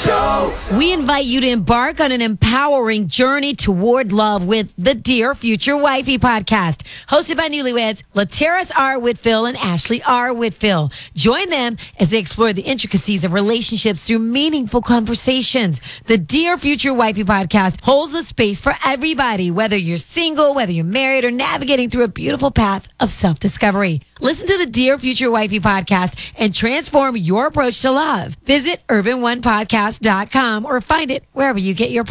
Show. We invite you to embark on an empowering journey toward love with the Dear Future Wifey podcast, hosted by newlyweds Lateris R. Whitfield and Ashley R. Whitfield. Join them as they explore the intricacies of relationships through meaningful conversations. The Dear Future Wifey podcast holds a space for everybody, whether you're single, whether you're married, or navigating through a beautiful path of self-discovery. Listen to the Dear Future Wifey podcast and transform your approach to love. Visit urban1podcast.com or find it wherever you get your